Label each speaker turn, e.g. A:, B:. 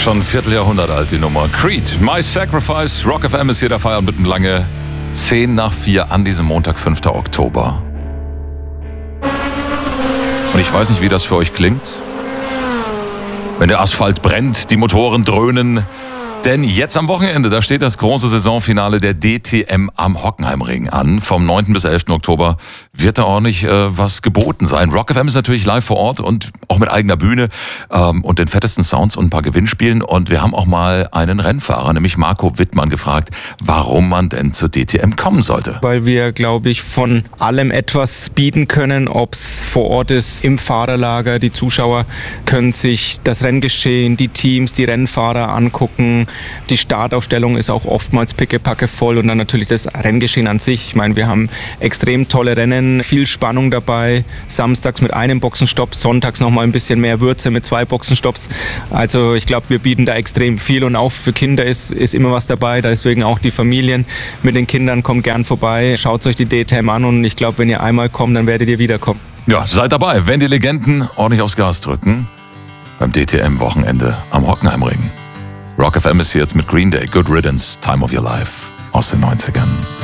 A: schon ein Vierteljahrhundert alt, die Nummer. Creed, My Sacrifice, Rock FM ist hier der Feierabend mit lange 3:10 an diesem Montag, 5. Oktober. Und ich weiß nicht, wie das für euch klingt. Wenn der Asphalt brennt, die Motoren dröhnen. Denn jetzt am Wochenende, da steht das große Saisonfinale der DTM am Hockenheimring an. Vom 9. bis 11. Oktober wird da ordentlich was geboten sein. Rock FM ist natürlich live vor Ort und auch mit eigener Bühne und den fettesten Sounds und ein paar Gewinnspielen. Und wir haben auch mal einen Rennfahrer, nämlich Marco Wittmann, gefragt, warum man denn zur DTM kommen sollte.
B: Weil wir, glaube ich, von allem etwas bieten können, ob es vor Ort ist, im Fahrerlager. Die Zuschauer können sich das Renngeschehen, die Teams, die Rennfahrer angucken. Die Startaufstellung ist auch oftmals pickepacke voll und dann natürlich das Renngeschehen an sich. Ich meine, wir haben extrem tolle Rennen, viel Spannung dabei. Samstags mit einem Boxenstopp, sonntags nochmal ein bisschen mehr Würze mit 2 Boxenstopps. Also ich glaube, wir bieten da extrem viel und auch für Kinder ist immer was dabei. Deswegen auch die Familien mit den Kindern, kommt gern vorbei. Schaut euch die DTM an und ich glaube, wenn ihr einmal kommt, dann werdet ihr wiederkommen.
A: Ja, seid dabei, wenn die Legenden ordentlich aufs Gas drücken. Beim DTM-Wochenende am Hockenheimring. Rock FM ist hier jetzt mit Green Day, Good Riddance, Time of Your Life aus den 90ern.